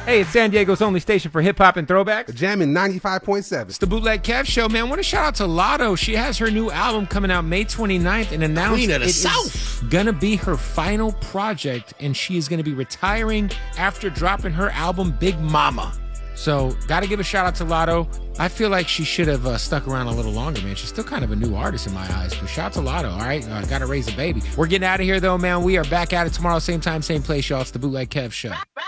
Hey, it's San Diego's only station for hip-hop and throwbacks. Jamming 95.7. It's the Bootleg Kev Show, man. I want to shout out to Lotto. She has her new album coming out May 29th and announced Queen of the it South. is going to be her final project, and she is going to be retiring after dropping her album Big Mama. So, got to give a shout out to Lotto. I feel like she should have stuck around a little longer, man. She's still kind of a new artist in my eyes. But shout out to Lotto, all right? Got to raise a baby. We're getting out of here, though, man. We are back at it tomorrow, same time, same place, y'all. It's the Bootleg Kev Show.